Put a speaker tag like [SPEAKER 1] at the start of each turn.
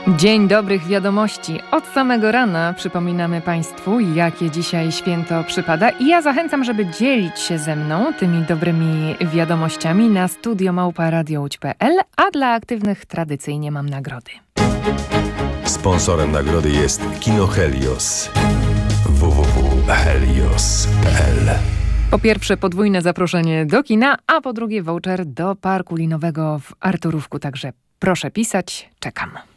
[SPEAKER 1] Dzień dobrych wiadomości. Od samego rana przypominamy Państwu, jakie dzisiaj święto przypada i ja zachęcam, żeby dzielić się ze mną tymi dobrymi wiadomościami na studio@radiołódź.pl, a dla aktywnych tradycyjnie mam nagrody.
[SPEAKER 2] Sponsorem nagrody jest Kino Helios. www.helios.pl.
[SPEAKER 1] Po pierwsze podwójne zaproszenie do kina, a po drugie voucher do parku linowego w Arturówku. Także proszę pisać, czekam.